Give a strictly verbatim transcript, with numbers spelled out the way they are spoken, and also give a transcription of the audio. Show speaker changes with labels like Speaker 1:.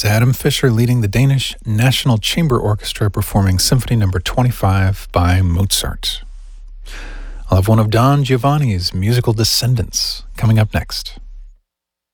Speaker 1: It's Adam Fischer leading the Danish National Chamber Orchestra performing Symphony Number twenty-five by Mozart. I'll have one of Don Giovanni's musical descendants coming up next.